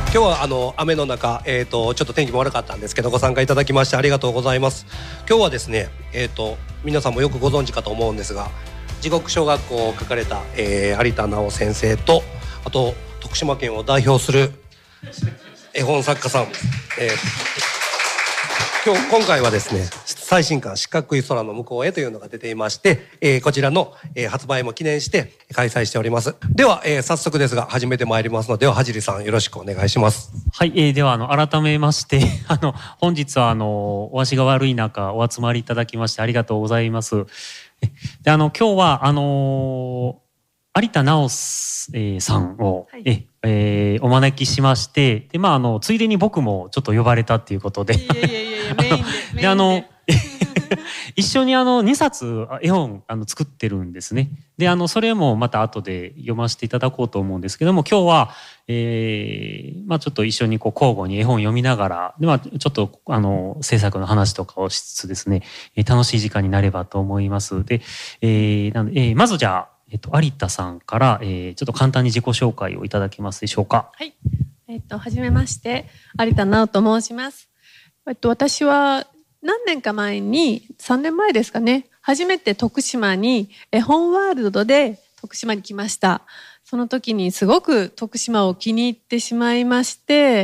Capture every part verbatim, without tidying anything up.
今日はあの雨の中、えー、とちょっと天気も悪かったんですけどご参加いただきましてありがとうございます。今日はですね、えー、と皆さんもよくご存知かと思うんですが、地獄小学校を書かれた、えー、有田直先生と、あと徳島県を代表する絵本作家さん、えー、今日今回はですね、最新刊四角い空の向こうへというのが出ていまして、えー、こちらの、えー、発売も記念して開催しております。では、えー、早速ですが始めてまいりますので、はじりさんよろしくお願いします。 はい、えー、ではあの改めましてあの本日はあのお足が悪い中お集まりいただきましてありがとうございます。であの今日はあの有田直、えー、さんを、はい、ええー、お招きしまして、でまああのついでに僕もちょっと呼ばれたっていうことで、いやいやいやメインでであの一緒にあのにさつ絵本あの作ってるんですね。であのそれもまた後で読ませていただこうと思うんですけども、今日は、えーまあ、ちょっと一緒にこう交互に絵本読みながらで、まあ、ちょっとあの制作の話とかをしつつですね、楽しい時間になればと思います。で、えー、なので、えー、まずじゃあ、えっと、有田さんから、えー、ちょっと簡単に自己紹介をいただけますでしょうか。 はい、えっと、はじめまして有田直と申します。えっと、私は何年か前にさんねんまえですかね、初めて徳島に絵本ワールドで徳島に来ました。その時にすごく徳島を気に入ってしまいまして、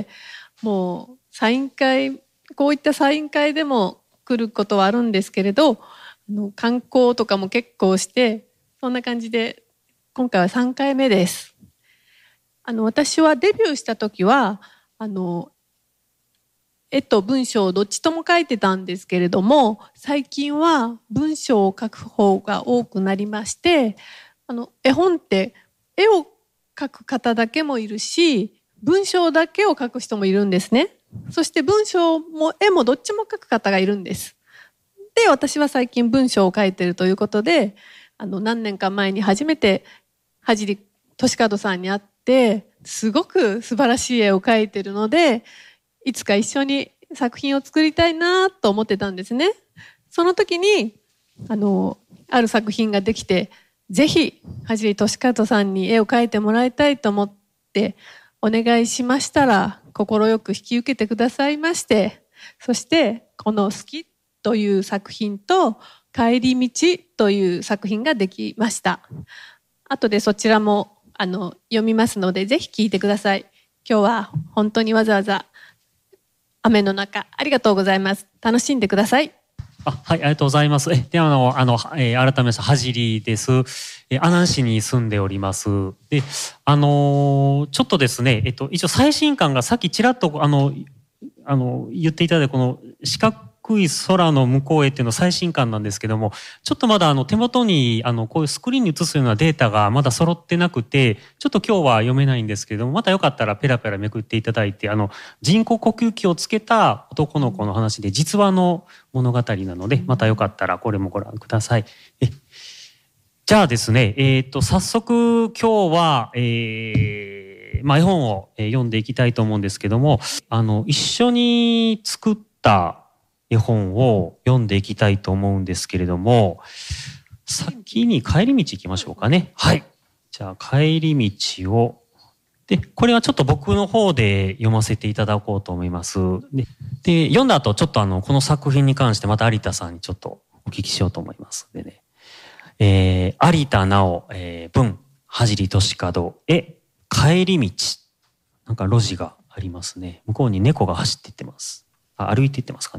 もうサイン会こういったサイン会でも来ることはあるんですけれど、あの観光とかも結構して、そんな感じで今回はさんかいめです。あの私はデビューした時はあの絵と文章をどっちとも書いてたんですけれども、最近は文章を書く方が多くなりまして、あの絵本って絵を描く方だけもいるし、文章だけを書く人もいるんですね。そして文章も絵もどっちも書く方がいるんです。で、私は最近文章を書いているということで、あの何年か前に初めてはじりとしかどさんに会って、すごく素晴らしい絵を描いているので、いつか一緒に作品を作りたいなと思ってたんですね。その時にあのある作品ができて、ぜひはじりとしかどさんに絵を描いてもらいたいと思ってお願いしましたら、快く引き受けてくださいまして、そしてこの「好き」という作品と「帰り道」という作品ができました。後でそちらもあの読みますので、ぜひ聞いてください。今日は本当にわざわざ雨の中ありがとうございます。楽しんでください。 あ、はい、ありがとうございます。え、で、あの、あの、えー、改めまして、はじりです。えー、阿南市に住んでおります。で、あのー、ちょっとですね、えっと、一応最新刊がさっきちらっと、あの、あの、言っていただいたこの四角い空の向こうへっていうの最新刊なんですけども、ちょっとまだあの手元にあのこういうスクリーンに映すようなデータがまだ揃ってなくて、ちょっと今日は読めないんですけども、またよかったらペラペラめくっていただいて、あの人工呼吸器をつけた男の子の話で実話の物語なので、またよかったらこれもご覧ください。えじゃあですね、えっと早速今日は、えーまあ、絵本を読んでいきたいと思うんですけども、あの一緒に作った絵本を読んでいきたいと思うんですけれども、先に帰り道行きましょうかね。はい。じゃあ帰り道を。で、これはちょっと僕の方で読ませていただこうと思います。で、で読んだ後ちょっとあの、この作品に関してまた有田さんにちょっとお聞きしようと思いますでね。えー、有田直、えー、文、はじりとしかど、絵、帰り道。なんか路地がありますね。向こうに猫が走っていってます。あ、歩いていってますかね。